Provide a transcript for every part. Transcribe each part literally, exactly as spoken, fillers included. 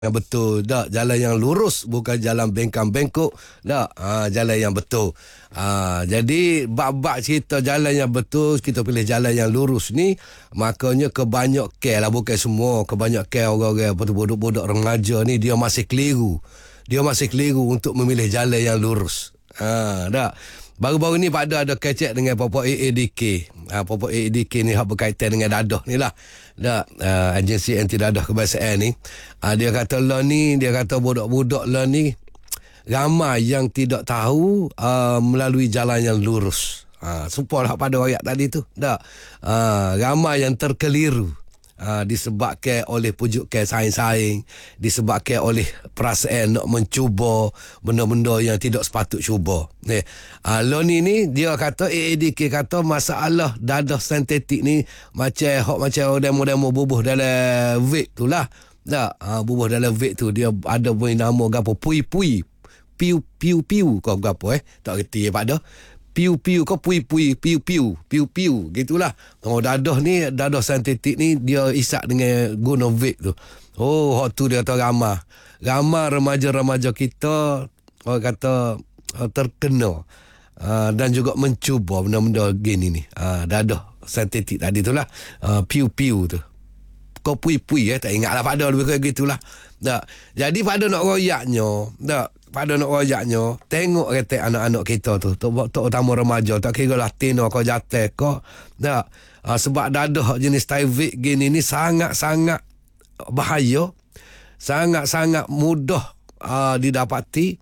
yang betul, dak, jalan yang lurus, bukan jalan bengkang-bengkok, dak, ha, jalan yang betul. Ha, jadi bab-bab cerita jalan yang betul, kita pilih jalan yang lurus ni, makanya kebanyakan lah, bukan semua, kebanyakan orang-orang budak-budak remaja ni dia masih keliru. Dia masih keliru untuk memilih jalan yang lurus. Ha, dak. Baru-baru ni Pak ada ada kecek dengan Papa A A D K. Ha, Papa A A D K ni hak berkaitan dengan dadah ni lah. Dak, uh, agensi anti dadah kebangsaan ni. Uh, dia kata lah ni, dia kata budak-budak lah ni ramai yang tidak tahu uh, melalui jalan yang lurus. Ha, sumpahlah pada ayat tadi tu. Dak. Uh, ramai yang terkeliru. Uh, disebabkan oleh pujukan saing-saing, disebabkan oleh perasaan nak mencuba benda-benda yang tidak sepatut cuba. Ni, uh, Loni ni dia kata, A A D K kata masalah dadah sintetik ni macam hok macam demo-demo bubuh dalam vape tu lah. Tak, uh, bubuh dalam vape tu dia ada punya nama gapo pui-pui, piu-piu-piu kau gapo eh, tak reti Pak dah. Piu-piu kau pui-pui, piu-piu, piu-piu, gitulah. Oh, dadah ni, dadah sintetik ni dia isap dengan guna vape tu. Oh, hak tu dia kata ramah. Ramah remaja-remaja kita, orang kata terkena uh, dan juga mencuba benda-benda gini ni. Uh, dadah sintetik tadi tu lah. Uh, piu-piu tu. Kau pui-pui eh, tak ingat lah pada lebih kayak gitulah. Tak. Jadi pada nak royaknya, tak. Pada nak royaknya, tengok kata anak-anak kita tu, terutama remaja, tak kira lah tino kau jatuh kau. Tak. Uh, sebab dadah jenis Tyvek gini ni sangat-sangat bahaya, sangat-sangat mudah uh, didapati,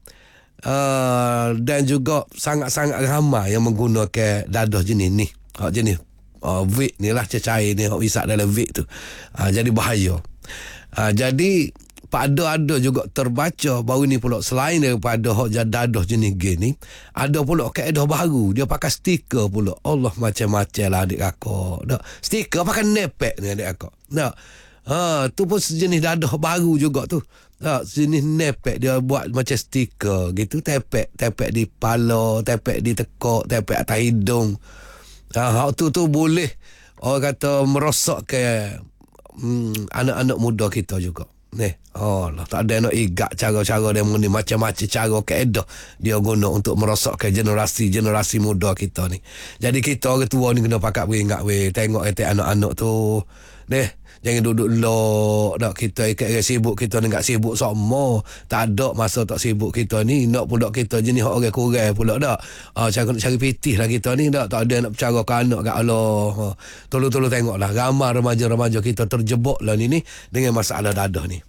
uh, dan juga sangat-sangat ramai yang menggunakan dadah jenis ni. Uh, jenis uh, vape ni lah, cecair ni, hak isap dalam vape tu. Uh, jadi bahaya. Uh, jadi pada ada juga terbaca baru ni pula, selain daripada hok dadah jenis gini, ada pula kaedah baru, dia pakai stiker pula. Allah, macam-macam lah adik kakak. Tak, stiker pakai nepek ni adik kakak. Tak, ha, tu pun sejenis dadah baru juga tu. Tak, sejenis nepek dia buat macam stiker gitu, tepek, tepek di kepala, tepek di tekak, tepek atas hidung. Ha, hak tu tu boleh orang kata merosakkan hmm, anak-anak muda kita juga. Ni, oh lah, tak ada nak igat cara-cara dia ni, macam-macam cara kaedah dia guna untuk merosakkan generasi-generasi muda kita ni. Jadi kita orang tua ni kena pakat beringat weh, tengok etek anak-anak tu. Ni, jangan duduk lok dak kita ikat sibuk, kita ni enggak sibuk sama. Tak ada masa tak sibuk kita ni, nak pula kita jenis orang kurang pula dak. Ah, cara nak cari pitih lah kita ni dak, tak ada nak bercara ke anak kat Allah. Ha, tolong-tolong tengoklah ramai remaja-remaja kita terjebak lah ni ni dengan masalah dadah ni.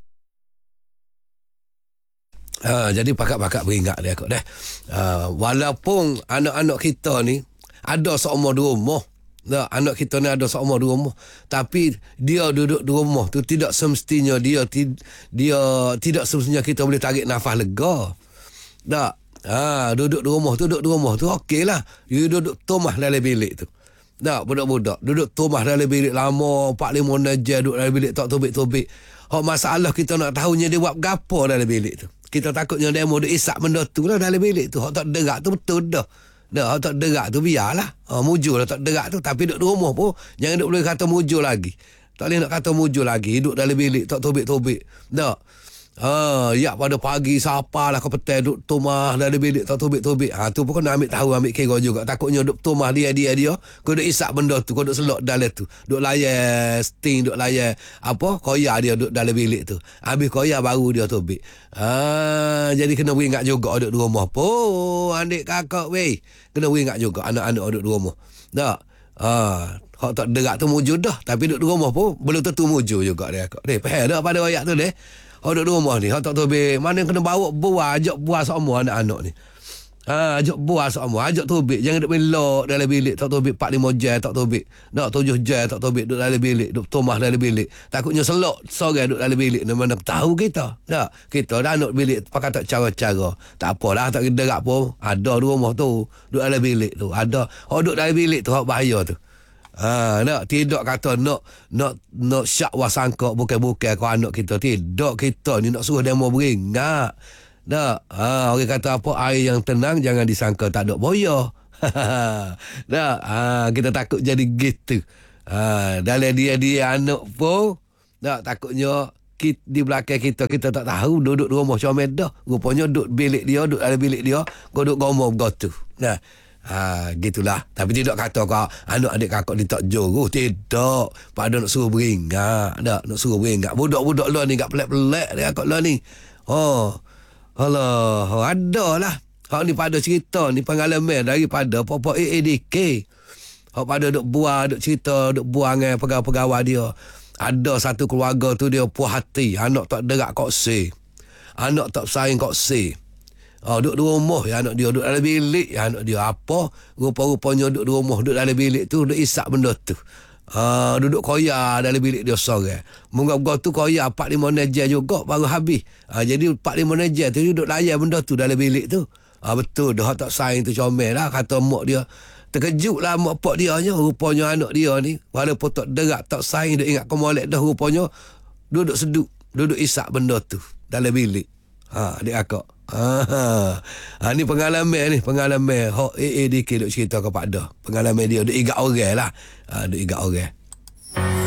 Ha, jadi pakat-pakat beringat dia kot dah. Ha, walaupun anak-anak kita ni ada seumur dua rumah, tak, anak kita ni ada seumur dua rumah, tapi dia duduk di rumah tu tidak semestinya dia tid, dia tidak semestinya kita boleh tarik nafas lega. Tak. Ha, duduk di rumah tu, duduk di rumah tu okeylah. You duduk tomah dalam bilik tu. Tak, budak-budak duduk tomah dalam bilik lama, empat lima jam duduk dalam bilik tak tobik-tobik. Hak masalah kita nak tahunya dia buat gapo dalam bilik tu. Kita takutnya demo dia isap benda tu lah dalam bilik tu. Hak tak derak tu betul dah. Dah, hak tak derak tu biarlah. Ha, mujur lah tak derak tu. Tapi duduk di rumah pun jangan duk boleh kata mujur lagi. Tak boleh nak kata mujur lagi. Duduk dalam bilik tak tobik-tobik. Dah. Ha, ya pada pagi siapa lah kau petai duduk tumah dalam bilik tak tobik-tobik. Ha, tu pun kau nak ambil tahu, ambil kira juga. Takutnya duduk tumah dia dia dia. Kau duduk isap benda tu, kau duduk selok dalam tu. Duduk layan sting, duduk layan apa? Koyak dia duduk dalam bilik tu. Habis koyak baru dia tobik. Ha, jadi kena beringat juga duduk di rumah. Po, adik kakak weh. Kena beringat juga anak-anak duduk di rumah. Tak. Ha, hak tak derak tu mujur dah, tapi duduk di rumah pun belum tentu mujur juga dia kakak. Deh, faham dah pada ayat tu deh. Hak duduk di rumah ni, hak tak tahu be mana kena bawa buah, ajak buah semua anak-anak ni. Ha, ajak buah semua, ajak tobik. Jangan duk melok dalam bilik tak tobik empat lima jam tak tobik. Nak tujuh jam tak tobik duduk dalam bilik, duduk tomah dalam bilik. Takutnya selok sore duduk dalam bilik ni mana tahu kita. Tak, kita dah nak bilik pakai tak cara-cara. Tak apalah, tak derak pun ada di rumah tu, duduk dalam bilik tu. Ada. Hak duduk dalam bilik tu hak bahaya tu. Ha, nak tidak kata nak nak nak syak wasangka bukan-bukan kau anak kita. Tidak, kita ni nak suruh demo beringat. Tak. Ha, orang kata apa, air yang tenang jangan disangka tak ada boya. Tak. Ha, kita takut jadi gitu. Ha, dalam dia dia anak pun tak, takutnya kita, di belakang kita, kita tak tahu duduk di rumah comel dah. Rupanya duduk bilik dia, duduk dalam bilik dia, kau duduk gomong begitu. Nah, ha, gitulah. Tapi tidak kata kau anak adik kakak ni tak jauh. Tidak. Pada nak suruh beringat. Tak, nak suruh beringat. Budak-budak lah ni kat pelik-pelik dia kakak lah ni. Oh, alah, ada lah. Hak ni pada cerita ni pengalaman daripada Papa A A D K. Hak pada duk buat, duk cerita, duk buang dengan pegawai-pegawai dia. Ada satu keluarga tu dia puas hati. Anak tak derak kok se. Anak tak sayang kok se. Oh, duduk di rumah ya anak dia, duduk dalam bilik ya anak dia. Apa? Rupa-rupanya duduk di rumah, duduk dalam bilik tu, duduk isak benda tu. Ha, duduk koya dalam bilik dia sorang. Mungkin tu koya empat lima nejer juga baru habis. Ha, jadi empat lima nejer tu duduk layan benda tu dalam bilik tu. Ha, betul dah tak sayang tu comel lah kata mak dia. Terkejut lah mak pak dia nya. Rupanya anak dia ni walaupun tak derak tak sayang, dia ingat ke molek dah, rupanya duduk seduk, duduk isak benda tu dalam bilik. Ha, adik akak. Ha, ha, ni pengalaman ni, pengalaman hok A A D K duk cerita kepada. Pengalaman dia duk igat orang lah. Ha, duk igat orang.